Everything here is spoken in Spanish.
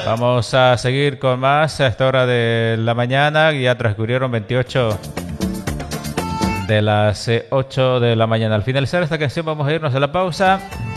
Vamos a seguir con más a esta hora de la mañana. Ya transcurrieron 28 de las 8 de la mañana. Al finalizar esta canción vamos a irnos a la pausa.